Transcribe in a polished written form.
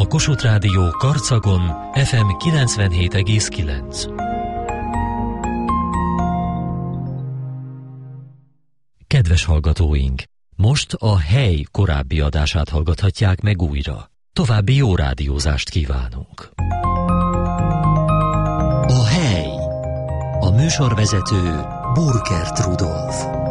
Kossuth Rádió Karcagon FM 97,9. Kedves hallgatóink! Most a Hely korábbi adását hallgathatják meg újra. További jó rádiózást kívánunk! A Hely. A műsorvezető Burkert Rudolf.